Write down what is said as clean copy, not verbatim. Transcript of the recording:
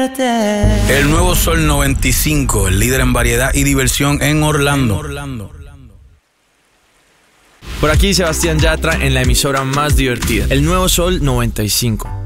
verte. El nuevo Sol 95, el líder en variedad y diversión en Orlando. Por aquí Sebastián Yatra en la emisora más divertida, el nuevo Sol 95.